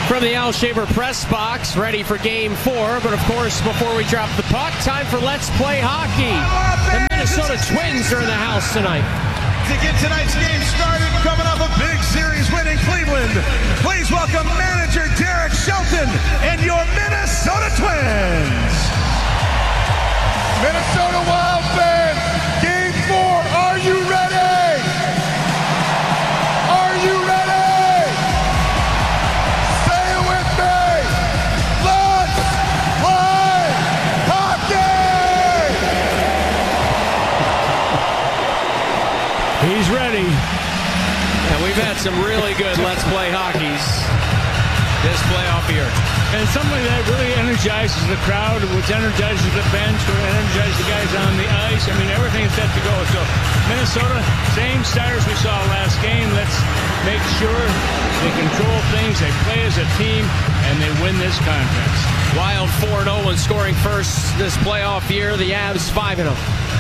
from the Al Shaver press box, ready for Game 4. But of course, before we drop the puck, time for Let's Play Hockey. The Minnesota Twins are in the house tonight. To get tonight's game started, coming off a big series win in Cleveland, please welcome manager Derek Shelton and your Minnesota Twins. Minnesota Wild fans, Game 4, are you ready? Are you ready? Say it with me. Let's play hockey! He's ready. And we've had some really good Let's Play Hockeys this playoff year. And something that really energizes the crowd, which energizes the bench, or energizes the guys on the ice. I mean, everything is set to go. So Minnesota, same starters we saw last game. Let's make sure they control things, they play as a team, and they win this contest. Wild 4-0 and scoring first this playoff year. The Avs 5-0.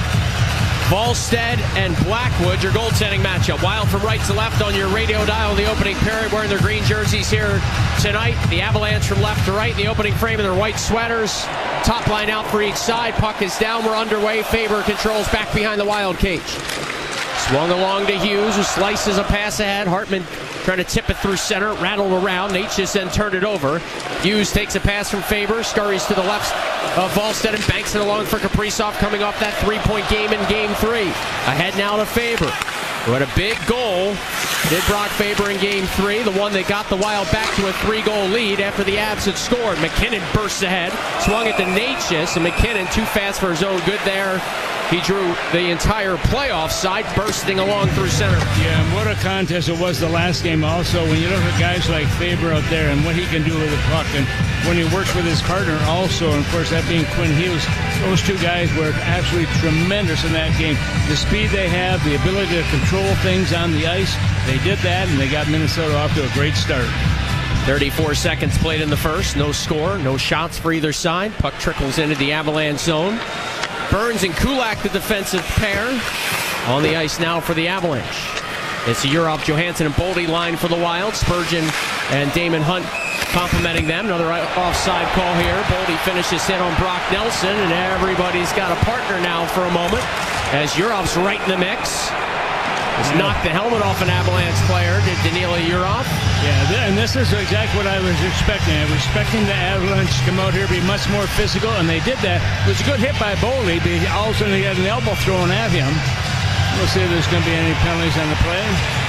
Volstead and Blackwood, your goaltending matchup. Wild from right to left on your radio dial in the opening period, wearing their green jerseys here tonight. The Avalanche from left to right in the opening frame in their white sweaters. Top line out for each side. Puck is down. We're underway. Faber controls back behind the Wild cage. Swung along to Hughes, who slices a pass ahead. Hartman trying to tip it through center, rattled around. Natchez then turned it over. Hughes takes a pass from Faber, scurries to the left of Volstead and banks it along for Kaprizov, coming off that three-point game in Game 3. Ahead now to Faber, who had a big goal. Did Brock Faber in Game 3, the one that got the Wild back to a 3-goal lead after the Avs had scored. McKinnon bursts ahead, swung it to Natchez, and McKinnon too fast for his own good there. He drew the entire playoff side, bursting along through center. Yeah, and what a contest it was the last game also. When you look at guys like Faber out there and what he can do with the puck, and when he works with his partner also, and of course that being Quinn Hughes, those two guys were absolutely tremendous in that game. The speed they have, the ability to control things on the ice, they did that, and they got Minnesota off to a great start. 34 seconds played in the first. No score, no shots for either side. Puck trickles into the Avalanche zone. Burns and Kulak, the defensive pair, on the ice now for the Avalanche. It's the Urov, Johansson, and Boldy line for the Wild. Spurgeon and Damon Hunt complimenting them. Another offside call here. Boldy finishes hit on Brock Nelson, and everybody's got a partner now for a moment, as Urov's right in the mix. Just knocked the helmet off an Avalanche player, did Danila Urov. Yeah, and this is exactly what I was expecting. I was expecting the Avalanche to come out here, be much more physical, and they did that. It was a good hit by Boldy, but all of a sudden he had an elbow thrown at him. We'll see if there's going to be any penalties on the play.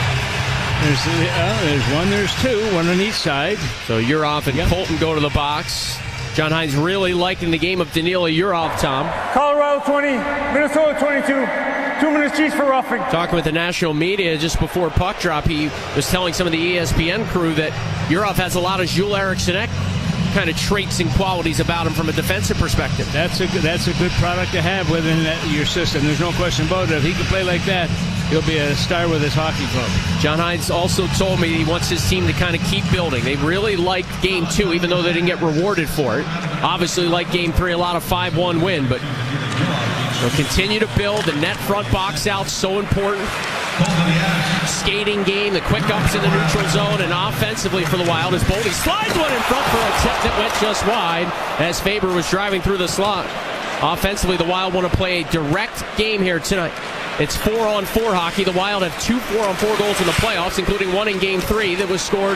There's one, there's two, one on each side. So Urov and Colton go to the box. John Hines really liking the game of Danila Urov, Tom. Colorado 20, Minnesota 22. 2 minutes each for roughing. Talking with the national media just before puck drop, he was telling some of the ESPN crew that Urov has a lot of Jules Eriksson kind of traits and qualities about him from a defensive perspective. That's a good product to have within your system. There's no question about it. If he can play like that, he'll be a star with his hockey club. John Hines also told me he wants his team to kind of keep building. They really liked Game 2, even though they didn't get rewarded for it. Obviously, like Game 3, a lot of 5-1 win, but they'll continue to build. The net front box out, so important. Skating game, the quick ups in the neutral zone, and offensively for the Wild as Boldy slides one in front for a tip that went just wide as Faber was driving through the slot. Offensively, the Wild want to play a direct game here tonight. It's 4-on-4 hockey. The Wild have 2 4-on-4 goals in the playoffs, including one in Game 3 that was scored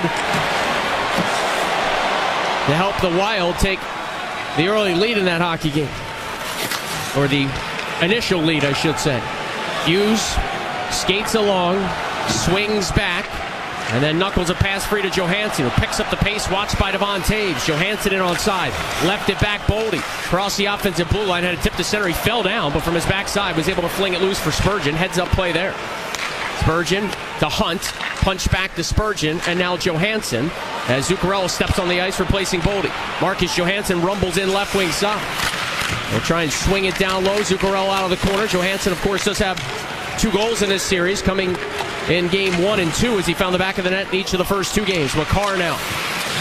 to help the Wild take the early lead in that hockey game. Or the initial lead, I should say. Hughes skates along, swings back, and then knuckles a pass free to Johansson, who picks up the pace, watched by Devon Taves. Johansson in on side, left it back, Boldy. Across the offensive blue line, had a tip to center. He fell down, but from his backside was able to fling it loose for Spurgeon. Heads up play there. Spurgeon to Hunt, punch back to Spurgeon, and now Johansson as Zuccarello steps on the ice replacing Boldy. Marcus Johansson rumbles in left wing side. They'll try and swing it down low. Zuccarello out of the corner. Johansson, of course, does have 2 goals in this series, coming in Game 1 and 2 as he found the back of the net in each of the first 2 games. Makar now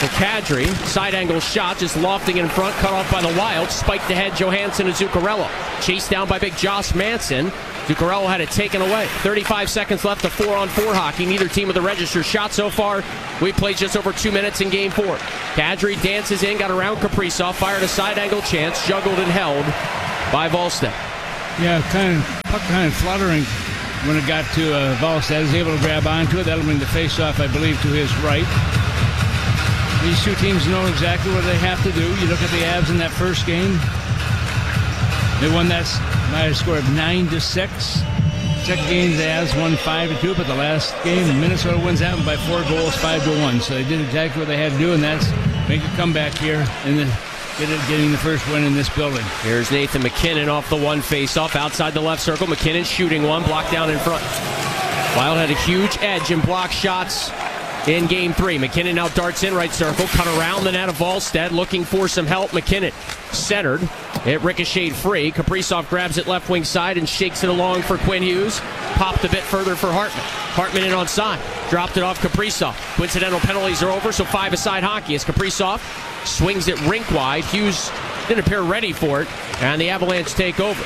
for Kadri. Side angle shot, just lofting in front, cut off by the Wild. Spiked ahead, Johansson and Zuccarello. Chased down by big Josh Manson. Zuccarello had it taken away. 35 seconds left of 4-on-4 hockey. Neither team with a registered shot so far. We played just over 2 minutes in game 4. Kadri dances in, got around Kaprizov, fired a side angle chance, juggled and held by Wallstedt. Yeah, puck kind of fluttering when it got to Wallstedt. Is able to grab onto it. That'll bring the face-off, I believe, to his right. These two teams know exactly what they have to do. You look at the Avs in that first game. They won that by a score of 9-6. Second game, the Avs won 5-2, but the last game, Minnesota wins that one by 4 goals, 5-1. So they did exactly what they had to do, and that's make a comeback here and getting the first win in this building. Here's Nathan MacKinnon off the one face-off outside the left circle. MacKinnon shooting one, blocked down in front. Wild had a huge edge in block shots in game 3. MacKinnon now darts in right circle, cut around the net of Wallstedt, looking for some help. MacKinnon centered. It ricocheted free. Kaprizov grabs it left wing side and shakes it along for Quinn Hughes. Popped a bit further for Hartman. Hartman in on side. Dropped it off Kaprizov. Coincidental penalties are over, so 5-a-side hockey as Kaprizov swings it rink wide. Hughes didn't appear ready for it, and the Avalanche take over.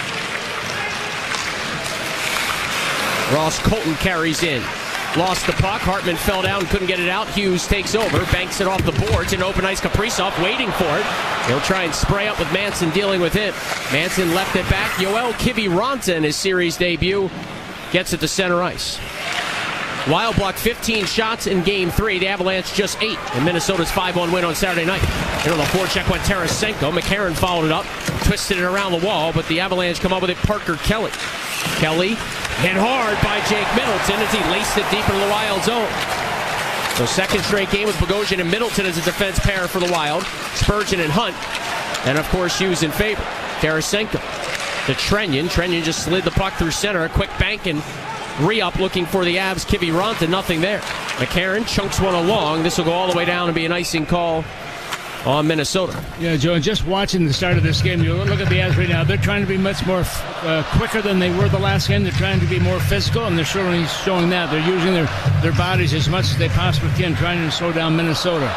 Ross Colton carries in. Lost the puck. Hartman fell down, couldn't get it out. Hughes takes over, banks it off the boards, and open ice Kaprizov waiting for it. He'll try and spray up with Manson dealing with him. Manson left it back. Yoel Kiviranta in his series debut gets it to center ice. Wild blocked 15 shots in game 3. The Avalanche just 8 in Minnesota's 5-1 win on Saturday night. And on the forecheck went Tarasenko. McCarron followed it up, twisted it around the wall, but the Avalanche come up with it. Parker Kelly. Kelly hit hard by Jake Middleton as he laced it deep into the Wild zone. So second straight game with Bogosian and Middleton as a defense pair for the Wild. Spurgeon and Hunt. And of course Hughes in favor. Tarasenko to Trenyon. Trenyon just slid the puck through center. A quick bank and re-up looking for the Avs. Kiviranta, nothing there. McCarron chunks one along. This will go all the way down and be an icing call on Minnesota. Yeah, Joe, and just watching the start of this game, you look at the Avs right now. They're trying to be much more quicker than they were the last game. They're trying to be more physical, and they're certainly showing that. They're using their bodies as much as they possibly can, trying to slow down Minnesota.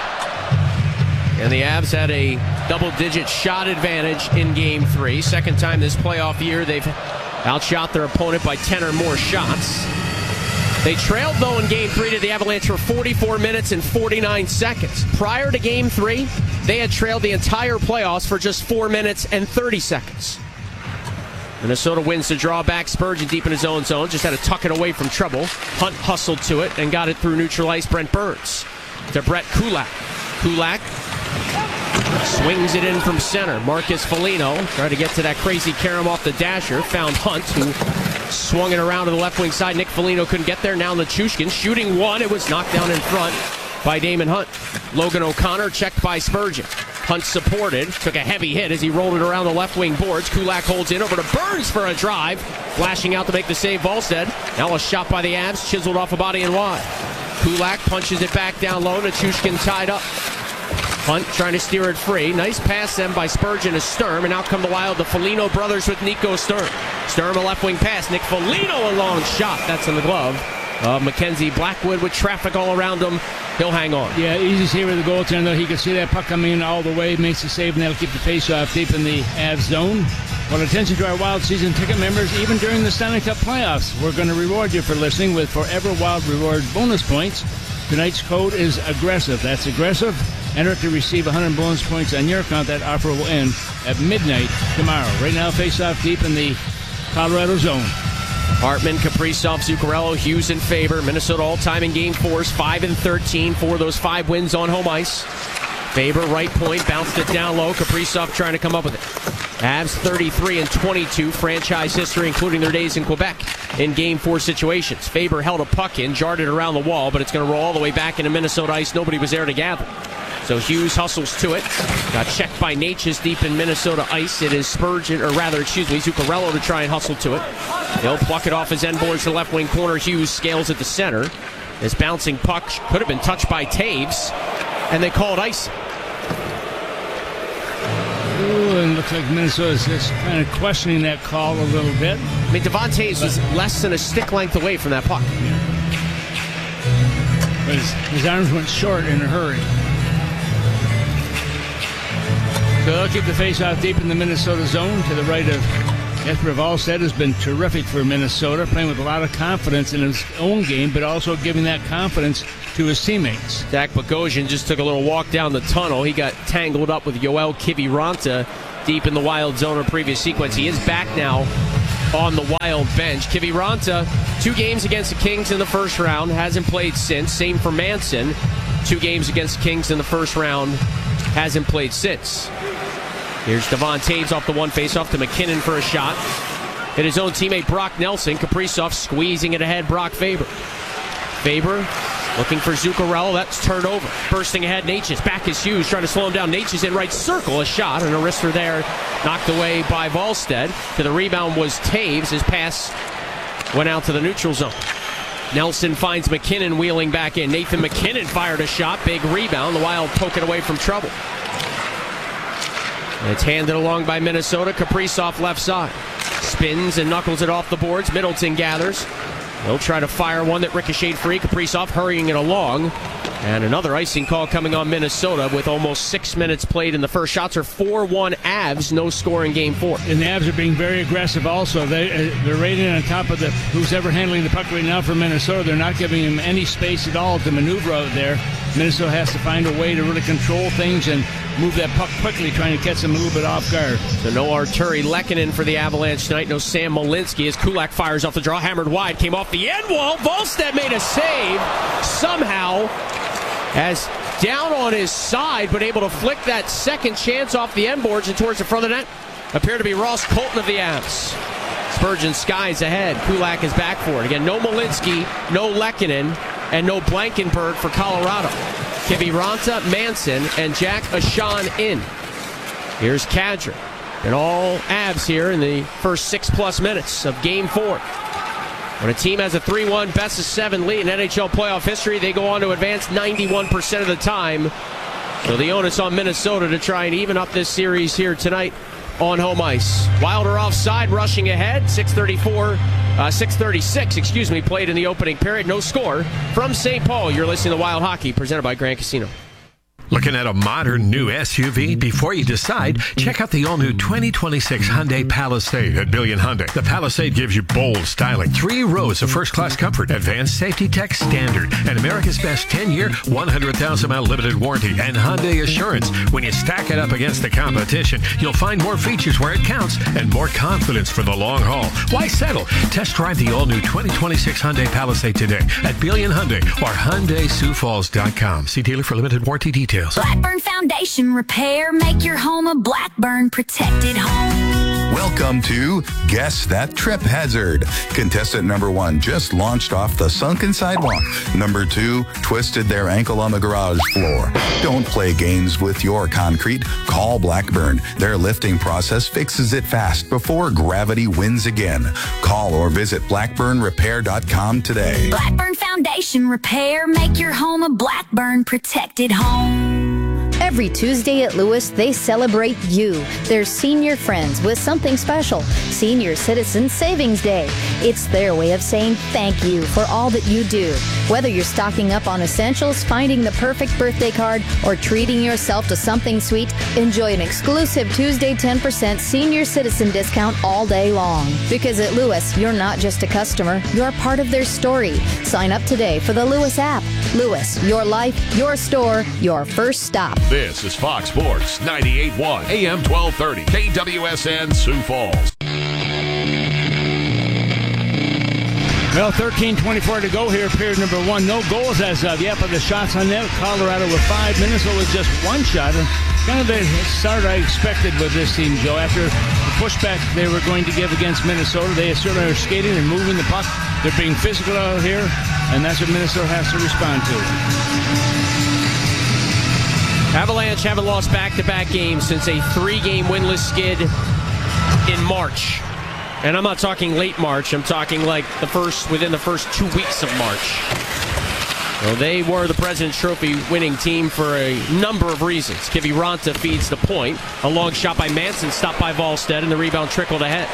And the Avs had a double-digit shot advantage in Game 3. Second time this playoff year they've outshot their opponent by 10 or more shots. They trailed, though, in Game 3 to the Avalanche for 44 minutes and 49 seconds. Prior to Game 3, they had trailed the entire playoffs for just 4 minutes and 30 seconds. Minnesota wins to draw back. Spurgeon deep in his own zone. Just had to tuck it away from trouble. Hunt hustled to it and got it through neutral ice. Brent Burns to Brett Kulak. Kulak swings it in from center. Marcus Foligno tried to get to that crazy carom off the dasher. Found Hunt, who swung it around to the left wing side. Nick Foligno couldn't get there. Now Nichushkin shooting one. It was knocked down in front by Damon Hunt. Logan O'Connor checked by Spurgeon. Hunt supported. Took a heavy hit as he rolled it around the left wing boards. Kulak holds in over to Burns for a drive. Flashing out to make the save, Wallstedt. Now a shot by the Avs. Chiseled off a body and wide. Kulak punches it back down low. Nichushkin tied up. Hunt trying to steer it free. Nice pass then by Spurgeon to Sturm. And out come the Wild, the Foligno brothers with Nico Sturm. Sturm a left wing pass. Nick Foligno a long shot. That's in the glove of Mackenzie Blackwood with traffic all around him. He'll hang on. Yeah, easy save with the goaltender, though. He can see that puck coming in all the way. Makes the save, and that'll keep the face-off deep in the Avs zone. Well, attention to our Wild season ticket members. Even during the Stanley Cup playoffs, we're going to reward you for listening with Forever Wild Reward bonus points. Tonight's code is aggressive. That's aggressive. Enter to receive 100 bonus points on your account. That offer will end at midnight tomorrow. Right now, face-off deep in the Colorado zone. Hartman, Kaprizov, Zuccarello, Hughes in favor. Minnesota all-time in Game 4s, 5-13 for those 5 wins on home ice. Faber, right point, bounced it down low. Kaprizov trying to come up with it. Avs 33-22, franchise history, including their days in Quebec in Game 4 situations. Faber held a puck in, jarred it around the wall, but it's going to roll all the way back into Minnesota ice. Nobody was there to gather. So Hughes hustles to it. Got checked by Natchez deep in Minnesota ice. It is Zuccarello to try and hustle to it. He'll pluck it off his end boards to the left wing corner. Hughes scales at the center. This bouncing puck could have been touched by Taves, and they called ice. Ooh, and looks like Minnesota's just kind of questioning that call a little bit. I mean, Devon Taves was less than a stick length away from that puck. But his arms went short in a hurry. So they'll keep the face-off deep in the Minnesota zone to the right of Jesper Wallstedt, has been terrific for Minnesota, playing with a lot of confidence in his own game, but also giving that confidence to his teammates. Zach Bogosian just took a little walk down the tunnel. He got tangled up with Yoel Kiviranta deep in the Wild zone or previous sequence. He is back now on the Wild bench. Kiviranta, 2 games against the Kings in the first round, hasn't played since. Same for Manson. 2 games against the Kings in the first round, hasn't played since. Here's Devon Taves off the one faceoff to McKinnon for a shot. Hit his own teammate Brock Nelson. Kaprizov squeezing it ahead, Brock Faber. Faber looking for Zuccarello. That's turned over. Bursting ahead, Natchez. Back is Hughes, trying to slow him down. Natchez in right circle. A shot, and a wrister there. Knocked away by Wallstedt. To the rebound was Taves. His pass went out to the neutral zone. Nelson finds McKinnon wheeling back in. Nathan McKinnon fired a shot. Big rebound. The Wild poke it away from trouble. It's handed along by Minnesota. Kaprizov left side. Spins and knuckles it off the boards. Middleton gathers. They'll try to fire one that ricocheted free. Kaprizov hurrying it along. And another icing call coming on Minnesota with almost 6 minutes played in the first. Shots are 4-1 Avs. No score in Game 4. And the Avs are being very aggressive also. They're right in on top of who's ever handling the puck right now for Minnesota. They're not giving him any space at all to maneuver out there. Minnesota has to find a way to really control things and move that puck quickly, trying to catch them a little bit off guard. So no Arturi Lehkonen for the Avalanche tonight. No Sam Malinsky as Kulak fires off the draw. Hammered wide. Came off the end wall. Wallstedt made a save. Somehow, as down on his side, but able to flick that second chance off the end boards and towards the front of the net. Appear to be Ross Colton of the Avs. Spurgeon skies ahead. Kulak is back for it. Again, no Malinsky, no Lehkonen, and no Blankenburg for Colorado. Kiviranta, Manson, and Jack Ashan in. Here's Kadri. And all Avs here in the first 6+ minutes of Game 4. When a team has a 3-1 best-of-7 lead in NHL playoff history, they go on to advance 91% of the time. So the onus on Minnesota to try and even up this series here tonight on home ice. Wilder offside, rushing ahead. 6:36, played in the opening period. No score from St. Paul. You're listening to Wild Hockey, presented by Grand Casino. Looking at a modern new SUV? Before you decide, check out the all-new 2026 Hyundai Palisade at Billion Hyundai. The Palisade gives you bold styling, 3 rows of first-class comfort, advanced safety tech standard, and America's best 10-year, 100,000-mile limited warranty, and Hyundai Assurance. When you stack it up against the competition, you'll find more features where it counts and more confidence for the long haul. Why settle? Test drive the all-new 2026 Hyundai Palisade today at Billion Hyundai or HyundaiSiouxFalls.com. See dealer for limited warranty details. Blackburn Foundation Repair. Make your home a Blackburn protected home. Welcome to Guess That Trip Hazard. Contestant number 1 just launched off the sunken sidewalk. Number 2 twisted their ankle on the garage floor. Don't play games with your concrete. Call Blackburn. Their lifting process fixes it fast before gravity wins again. Call or visit blackburnrepair.com today. Blackburn Foundation Repair. Make your home a Blackburn protected home. Every Tuesday at Lewis, they celebrate you, their senior friends, with something special. Senior Citizen Savings Day. It's their way of saying thank you for all that you do. Whether you're stocking up on essentials, finding the perfect birthday card, or treating yourself to something sweet, enjoy an exclusive Tuesday 10% Senior Citizen discount all day long. Because at Lewis, you're not just a customer, you're part of their story. Sign up today for the Lewis app. Lewis, your life, your store, your first stop. This is Fox Sports 98.1 AM 1230 KWSN Sioux Falls. Well, 13:24 to go here, period number 1. No goals as of yet, but the shots on net. Colorado with 5. Minnesota with just 1 shot. Kind of the start I expected with this team, Joe. After the pushback they were going to give against Minnesota, they certainly are skating and moving the puck. They're being physical out here, and that's what Minnesota has to respond to. Avalanche haven't lost back-to-back games since a 3-game winless skid in March. And I'm not talking late March. I'm talking like within the first 2 weeks of March. Well, they were the President's Trophy winning team for a number of reasons. Kiviranta feeds the point. A long shot by Manson, stopped by Wallstedt, and the rebound trickled ahead.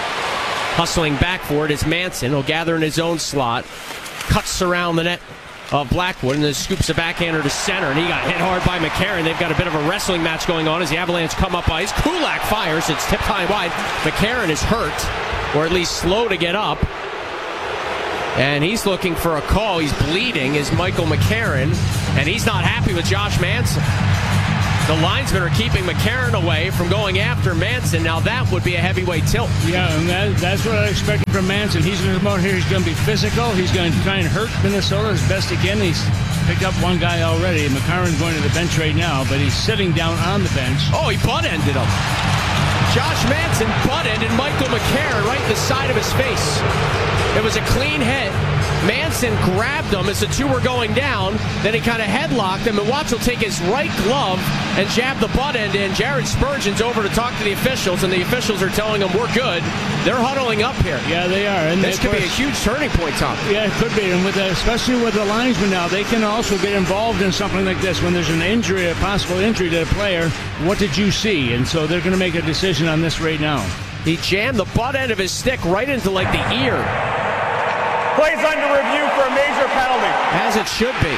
Hustling back for it is Manson. He'll gather in his own slot. Cuts around the net of Blackwood, and then scoops a backhander to center, and he got hit hard by McCarron. They've got a bit of a wrestling match going on as the Avalanche come up ice. Kulak fires. It's tipped high and wide. McCarron is hurt, or at least slow to get up, and he's looking for a call. He's bleeding, is Michael McCarron, and he's not happy with Josh Manson. The linesmen are keeping McCarron away from going after Manson. Now that would be a heavyweight tilt. Yeah, and that's what I expected from Manson. He's going to come out here. He's going to be physical. He's going to try and hurt Minnesota as best he can. He's picked up one guy already. McCarron's going to the bench right now, but he's sitting down on the bench. Oh, he butt-ended him. Josh Manson butt-ended Michael McCarron right in the side of his face. It was a clean hit. Manson grabbed him as the two were going down. Then he kind of headlocked him, and Watts will take his right glove and jab the butt end in. Jared Spurgeon's over to talk to the officials, and the officials are telling him we're good. They're huddling up here. Yeah, they are. And this could be a huge turning point, Tom. Yeah, it could be. And with especially with the linesmen now, they can also get involved in something like this. When there's an injury, a possible injury to a player, what did you see? And so they're going to make a decision on this right now. He jammed the butt end of his stick right into like the ear. Plays under review for a major penalty. As it should be.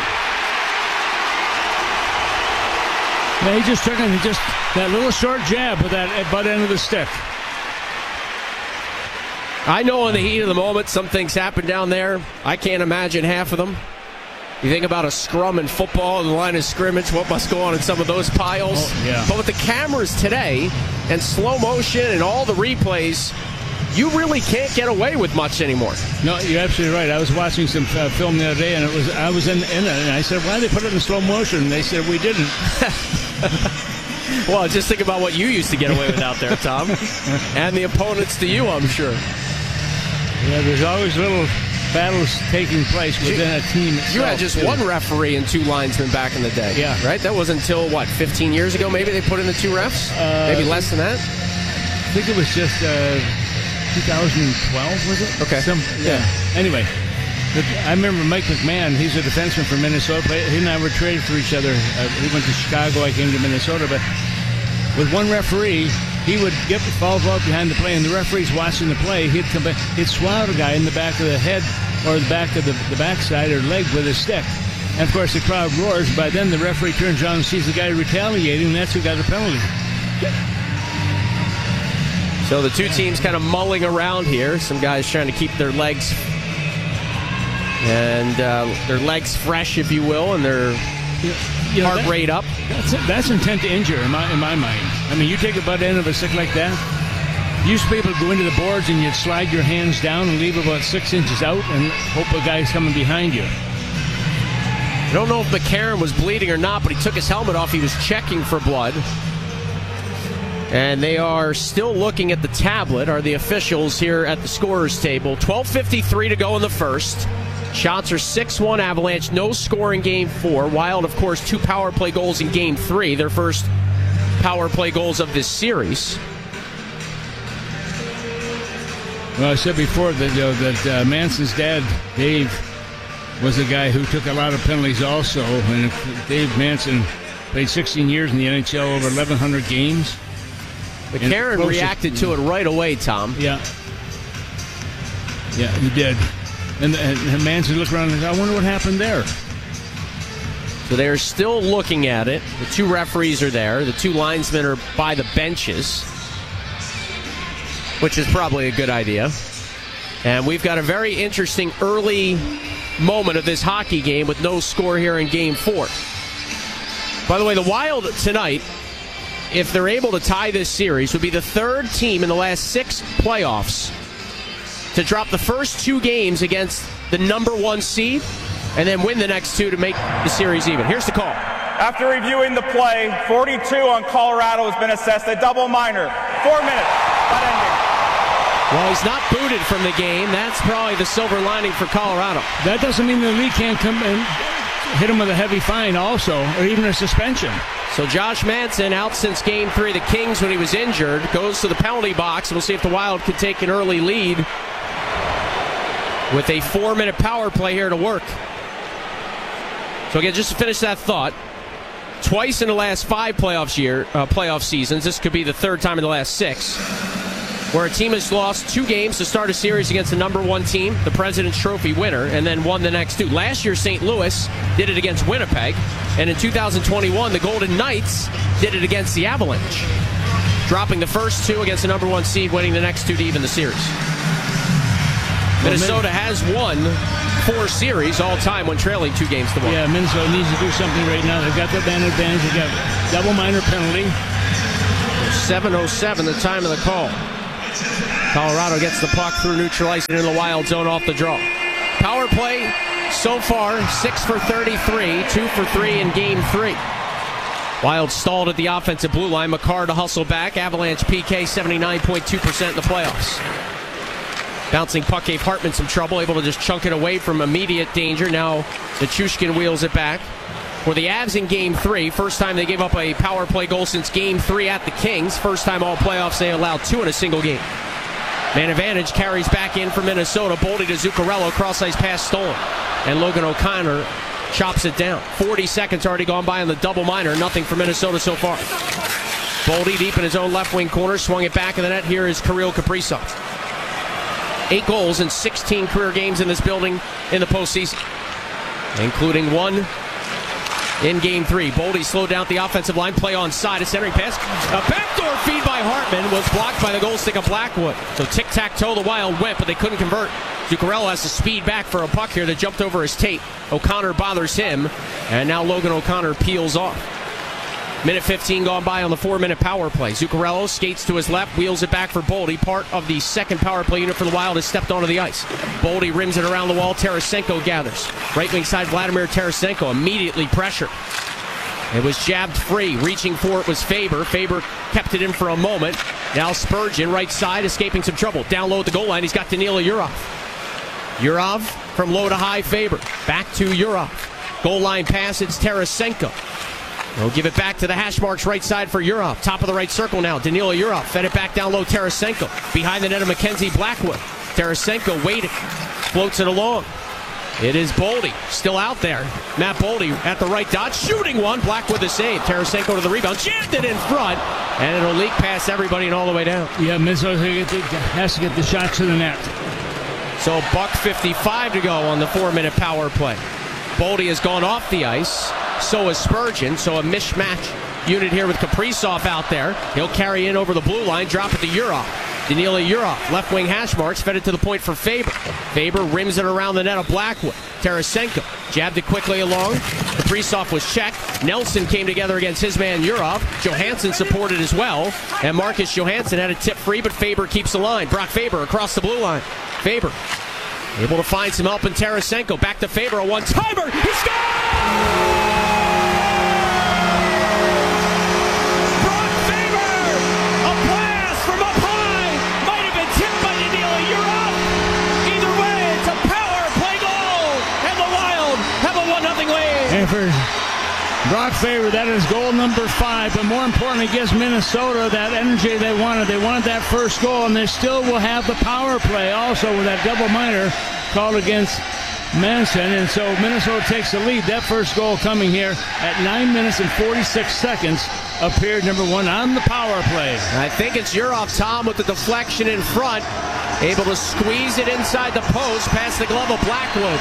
Yeah, he just took him, just that little short jab with that butt end of the stick. I know in the heat of the moment some things happen down there. I can't imagine half of them. You think about a scrum in football and the line of scrimmage, what must go on in some of those piles. Oh, yeah. But with the cameras today and slow motion and all the replays, you really can't get away with much anymore. No, you're absolutely right. I was watching some film the other day, and I was in it, and I said, why did they put it in slow motion? And they said, we didn't. Well, just think about what you used to get away with out there, Tom. And the opponents to you, I'm sure. Yeah, there's always little battles taking place within a team itself. You had just one referee and two linesmen back in the day. Yeah. Right? That was until, 15 years ago maybe they put in the two refs? Maybe less than that? I think it was just 2012, was it? Okay. Yeah. Anyway, I remember Mike McMahon. He's a defenseman for Minnesota. He and I were traded for each other. He went to Chicago. I came to Minnesota. But with one referee, he would fall out behind the play, and the referee's watching the play. He'd come back. He'd swat a guy in the back of the head or the back of the backside or leg with his stick. And, of course, the crowd roars. By then, the referee turns around and sees the guy retaliating, and that's who got the penalty. So the two teams kind of mulling around here. Some guys trying to keep their legs fresh, if you will, and their heart rate up. That's intent to injure in my mind. I mean, you take a butt end of a stick like that. You used to be able to go into the boards and you'd slide your hands down and leave about 6 inches out and hope a guy's coming behind you. I don't know if McCarron was bleeding or not, but he took his helmet off. He was checking for blood. And they are still looking at the tablet, are the officials here at the scorer's table. 12:53 to go in the first. Shots are 6-1 Avalanche. No score in Game 4. Wild, of course, 2 power play goals in Game 3. Their first power play goals of this series. Well, I said before that Manson's dad, Dave, was a guy who took a lot of penalties also. And Dave Manson played 16 years in the NHL, over 1,100 games. McCarron reacted to it right away, Tom. Yeah. Yeah, he did. And Manson looked around and said, I wonder what happened there. So they're still looking at it. The 2 referees are there. The 2 linesmen are by the benches, which is probably a good idea. And we've got a very interesting early moment of this hockey game with no score here in Game 4. By the way, the Wild tonight, if they're able to tie this series, would be the 3rd team in the last 6 playoffs to drop the first 2 games against the number 1 seed and then win the next 2 to make the series even. Here's the call. After reviewing the play, 42 on Colorado has been assessed a double minor. 4 minutes. Butt ending. Well, he's not booted from the game. That's probably the silver lining for Colorado. That doesn't mean the league can't come and hit him with a heavy fine also, or even a suspension. So Josh Manson, out since Game 3 of the Kings when he was injured, goes to the penalty box, and we'll see if the Wild can take an early lead with a 4-minute power play here to work. So again, just to finish that thought, twice in the last 5 playoff seasons, this could be the 3rd time in the last 6, where a team has lost 2 games to start a series against the number 1 team, the President's Trophy winner, and then won the next 2. Last year, St. Louis did it against Winnipeg, and in 2021, the Golden Knights did it against the Avalanche, dropping the first 2 against the number 1 seed, winning the next 2 to even the series. Minnesota has won 4 series all time when trailing 2 games to 1. Yeah, Minnesota needs to do something right now. They've got the man advantage. They've got double minor penalty. 7:07, the time of the call. Colorado gets the puck through neutral ice and in the Wild zone off the draw. Power play so far, 6 for 33, 2 for 3 in game 3. Wild stalled at the offensive blue line. Makar to hustle back. Avalanche PK 79.2% in the playoffs. Bouncing puck gave Hartman some trouble, able to just chunk it away from immediate danger. Now Nichushkin wheels it back. For the Avs in Game 3, first time they gave up a power play goal since Game 3 at the Kings. First time all playoffs they allowed 2 in a single game. Man advantage carries back in for Minnesota. Boldy to Zuccarello, cross-ice pass stolen. And Logan O'Connor chops it down. 40 seconds already gone by on the double minor. Nothing for Minnesota so far. Boldy deep in his own left wing corner, swung it back in the net. Here is Kirill Kaprizov. 8 goals in 16 career games in this building in the postseason, including 1 in Game 3. Boldy slowed down the offensive line, play on side, a centering pass. A backdoor feed by Hartman was blocked by the goal stick of Blackwood. So tic-tac-toe, the Wild went, but they couldn't convert. Zuccarello has to speed back for a puck here that jumped over his tape. O'Connor bothers him, and now Logan O'Connor peels off. Minute 15 gone by on the 4-minute power play. Zuccarello skates to his left, wheels it back for Boldy. Part of the second power play unit for the Wild has stepped onto the ice. Boldy rims it around the wall. Tarasenko gathers. Right wing side, Vladimir Tarasenko immediately pressured. It was jabbed free. Reaching for it was Faber. Faber kept it in for a moment. Now Spurgeon, right side, escaping some trouble. Down low at the goal line, he's got Danila Yurov. Yurov from low to high, Faber. Back to Yurov. Goal line pass, it's Tarasenko. They'll give it back to the hash marks right side for Yurov. Top of the right circle now. Danila Yurov fed it back down low. Tarasenko behind the net of Mackenzie Blackwood. Tarasenko waiting. Floats it along. It is Boldy still out there. Matt Boldy at the right dot. Shooting one. Blackwood the save. Tarasenko to the rebound. Jammed it in front. And it'll leak past everybody and all the way down. Yeah, Minnesota has to get the shot to the net. So $1:55 to go on the 4-minute power play. Boldy has gone off the ice. So is Spurgeon. So a mismatch unit here with Kaprizov out there. He'll carry in over the blue line. Drop it to Yurov. Danila Yurov, left wing hash marks, fed it to the point for Faber. Faber rims it around the net of Blackwood. Tarasenko jabbed it quickly along. Kaprizov was checked. Nelson came together against his man Yurov. Johansson supported as well. And Marcus Johansson had a tip free, but Faber keeps the line. Brock Faber across the blue line. Faber able to find some help in Tarasenko. Back to Faber, a one-timer. He scores! And for Brock Faber, that is goal number 5. But more importantly, it gives Minnesota that energy they wanted. They wanted that first goal, and they still will have the power play also with that double minor called against Manson. And so Minnesota takes the lead. That first goal coming here at 9 minutes and 46 seconds appeared number 1 on the power play. I think it's Yurov, Tom, with the deflection in front. Able to squeeze it inside the post past the glove of Blackwood.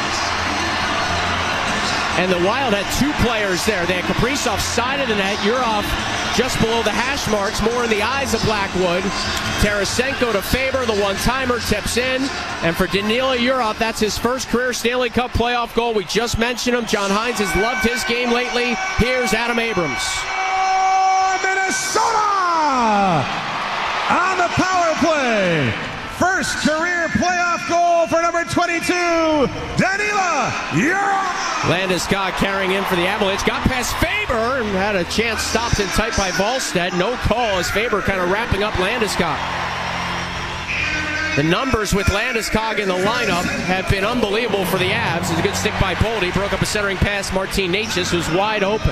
And the Wild had 2 players there. They had Kaprizov side of the net, Yurov just below the hash marks, more in the eyes of Blackwood. Tarasenko to Faber, the one-timer tips in. And for Danila Yurov, that's his first career Stanley Cup playoff goal. We just mentioned him. John Hines has loved his game lately. Here's Adam Abrams. Oh, Minnesota on the power play. First career playoff goal for number 22, Danila Yurov. Landeskog carrying in for the Avalanche. Got past Faber and had a chance stopped in tight by Volstead. No call as Faber kind of wrapping up Landeskog. The numbers with Landeskog in the lineup have been unbelievable for the Avs. It's a good stick by Boldy. Broke up a centering pass. Martin Necas was wide open.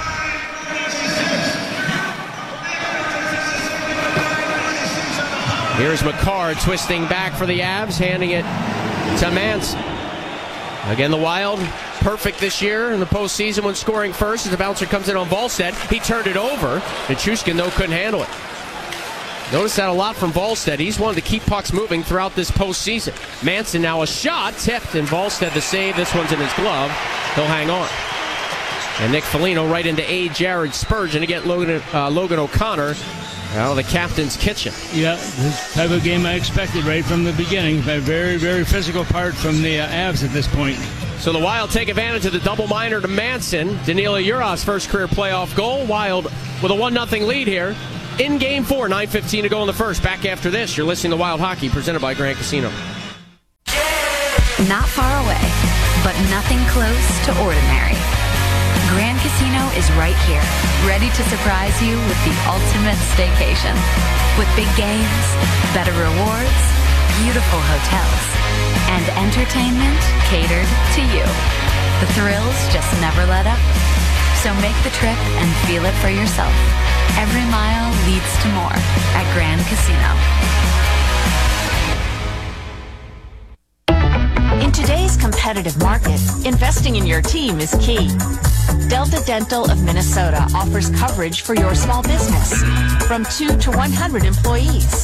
Here's Makar twisting back for the Avs, handing it to Manson. Again, the Wild, perfect this year in the postseason when scoring first as the bouncer comes in on Volstead. He turned it over. Nichushkin, though, couldn't handle it. Notice that a lot from Volstead. He's wanted to keep pucks moving throughout this postseason. Manson now a shot, tipped, and Volstead the save. This one's in his glove. He'll hang on. And Nick Foligno right into A. Jared Spurgeon to get Logan O'Connor out of the captain's kitchen. Yeah, this type of game I expected right from the beginning. A very, very physical part from the Avs at this point. So the Wild take advantage of the double minor to Manson. Danila Urov's first career playoff goal. Wild with a 1-0 lead here. In Game 4, 9:15 to go in the first. Back after this, you're listening to Wild Hockey, presented by Grand Casino. Not far away, but nothing close to ordinary. Grand Casino is right here, ready to surprise you with the ultimate staycation. With big games, better rewards, beautiful hotels, and entertainment catered to you. The thrills just never let up. So make the trip and feel it for yourself. Every mile leads to more at Grand Casino. In today's competitive market, investing in your team is key. Delta Dental of Minnesota offers coverage for your small business, from 2 to 100 employees.